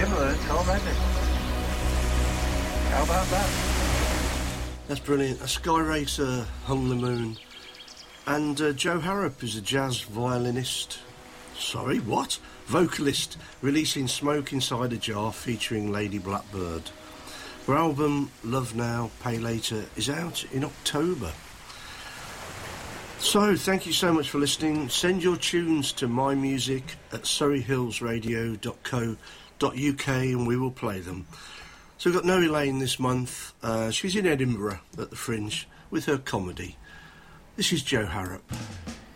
Himmler, Tom Eddy. How about that? That's brilliant. A Sky Racer, Hung the Moon. And Joe Harrop is a jazz violinist. Sorry, what? Vocalist, releasing Smoke Inside a Jar featuring Lady Blackbird. Her album Love Now, Pay Later is out in October. So, thank you so much for listening. Send your tunes to mymusic@surreyhillsradio.co.uk and we will play them. So we've got Noe Lane this month. She's in Edinburgh at the Fringe with her comedy. This is Joe Harrop.